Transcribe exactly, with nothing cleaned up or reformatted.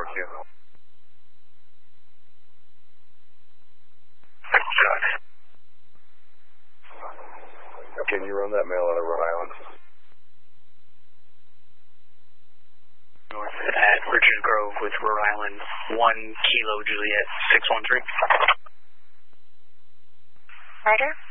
Thank you. Shot. Can you run that mail out of Rhode Island? North at Richard Grove with Rhode Island, one Kilo Juliet six one three. Ryder?